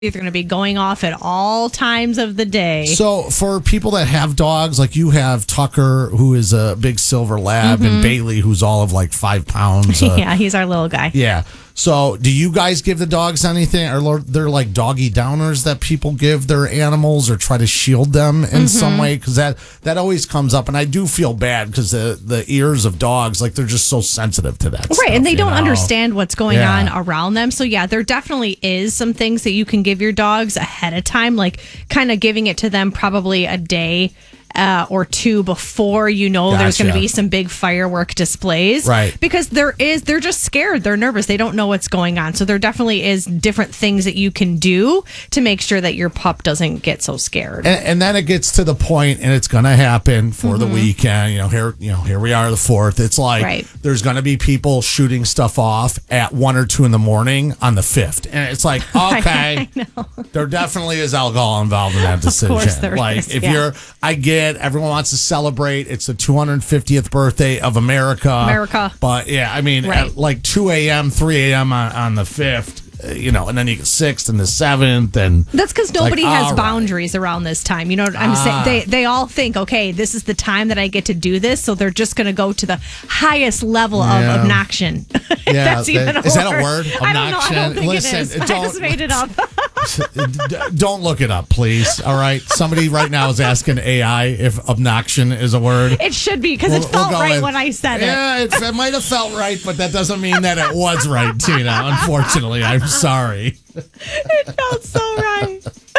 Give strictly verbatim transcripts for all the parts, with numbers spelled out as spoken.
They're going to be going off at all times of the day. So for people that have dogs, like you have Tucker, who is a big silver lab, mm-hmm. and Bailey, who's all of like five pounds. Uh, yeah, he's our little guy. Yeah. So do you guys give the dogs anything? Or they're like doggy downers that people give their animals or try to shield them in mm-hmm. some way? Because that, that always comes up. And I do feel bad because the, the ears of dogs, like they're just so sensitive to that. Right. Stuff, and they don't know? understand what's going yeah. on around them. So yeah, there definitely is some things that you can give your dogs ahead of time, like kind of giving it to them probably a day Uh, or two before you know gotcha. There's going to be some big firework displays. Right. Because there is, they're just scared. They're nervous. They don't know what's going on. So there definitely is different things that you can do to make sure that your pup doesn't get so scared. And, and then it gets to the point, and it's going to happen for mm-hmm. the weekend. You know, here, you know, here we are, the fourth. It's like right. there's going to be people shooting stuff off at one or two in the morning on the fifth, and it's like, okay, I know. There definitely is alcohol involved in that decision. Of course there like is, if yeah. you're, I get. Everyone wants to celebrate. It's the two hundred fiftieth birthday of America. America. But yeah, I mean, right. at like two a.m., three a.m. on, on the fifth, you know, and then you get sixth and the seventh. And that's because nobody like, has right. boundaries around this time. You know what I'm ah. saying? They, they all think, okay, this is the time that I get to do this. So they're just going to go to the highest level yeah. of obnoxion. Yeah, that's even that, a is word. that a word? I don't know. I don't think Listen, it is. don't, I just made it up. Don't look it up, please. All right. Somebody right now is asking A I if obnoxion is a word. It should be because we'll, it felt we'll right with, when I said yeah, it. Yeah, it, it might have felt right, but that doesn't mean that it was right, Tina. Unfortunately, I'm sorry. It felt so right.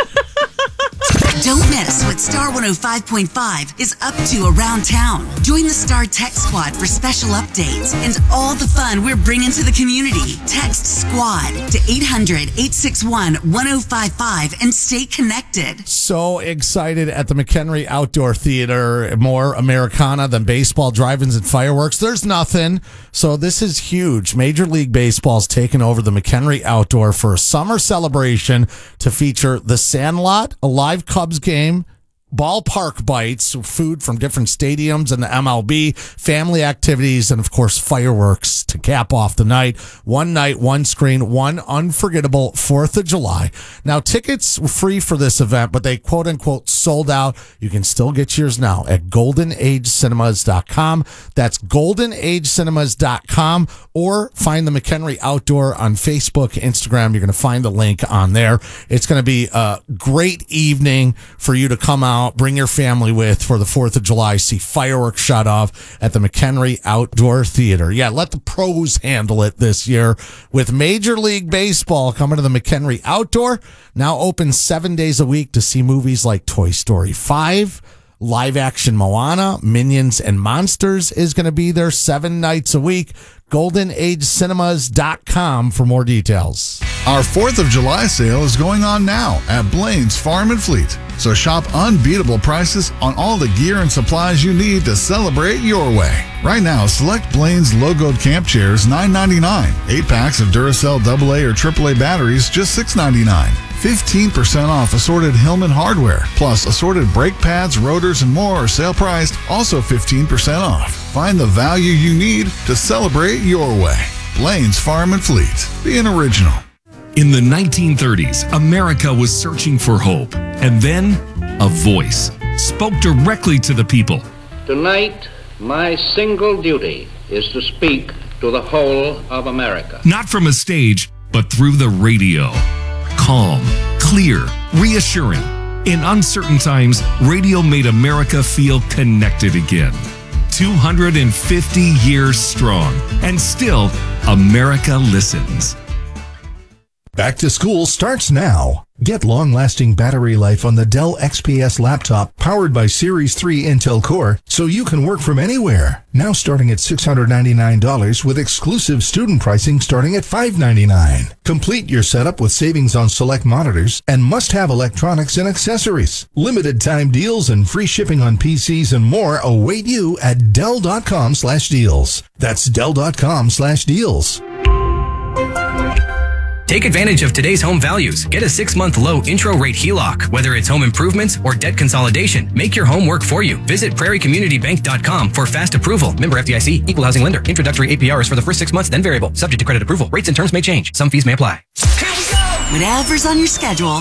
Don't miss what Star one oh five point five is up to around town. Join the Star Text Squad for special updates and all the fun we're bringing to the community. Text SQUAD to eight hundred, eight six one, one oh five five and stay connected. So excited at the McHenry Outdoor Theater. More Americana than baseball, drive-ins, and fireworks. There's nothing. So this is huge. Major League Baseball's taken over the McHenry Outdoor for a summer celebration to feature the Sandlot, a live Cubs game, ballpark bites, food from different stadiums and the M L B, family activities, and of course fireworks to cap off the night. One night, one screen, one unforgettable fourth of July. Now, tickets were free for this event, but they quote unquote sold out. You can still get yours now at golden age cinemas dot com. That's golden age cinemas dot com, or find the McHenry Outdoor on Facebook, Instagram. You're going to find the link on there. It's going to be a great evening for you to come out, bring your family with for the fourth of July, see fireworks shot off at the McHenry Outdoor Theater. Yeah, let the pros handle it this year with Major League Baseball coming to the McHenry Outdoor. Now open seven days a week to see movies like Toy Story five, live action Moana, Minions, and Monsters is going to be there seven nights a week. golden age cinemas dot com for more details. Our fourth of July sale is going on now at Blaine's Farm and Fleet. So shop unbeatable prices on all the gear and supplies you need to celebrate your way. Right now, select Blaine's logoed camp chairs nine ninety-nine. Eight packs of Duracell double A or triple A batteries just six ninety-nine. fifteen percent off assorted Hillman hardware, plus assorted brake pads, rotors, and more are sale priced, also fifteen percent off. Find the value you need to celebrate your way. Blaine's Farm and Fleet. Be an original. In the nineteen thirties, America was searching for hope. And then, a voice spoke directly to the people. Tonight, my single duty is to speak to the whole of America. Not from a stage, but through the radio. Calm, clear, reassuring. In uncertain times, radio made America feel connected again. two hundred fifty years strong, and still, America listens. Back to school starts now. Get long-lasting battery life on the Dell X P S laptop powered by Series three Intel Core so you can work from anywhere. Now starting at six hundred ninety-nine dollars with exclusive student pricing starting at five hundred ninety-nine dollars. Complete your setup with savings on select monitors and must-have electronics and accessories. Limited time deals and free shipping on P Cs and more await you at Dell.com slash deals. That's Dell.com slash deals. Take advantage of today's home values. Get a six-month low intro rate H E L O C. Whether it's home improvements or debt consolidation, make your home work for you. Visit prairie community bank dot com for fast approval. Member F D I C, equal housing lender. Introductory A P R is for the first six months, then variable. Subject to credit approval. Rates and terms may change. Some fees may apply. Here we go! Whatever's on your schedule,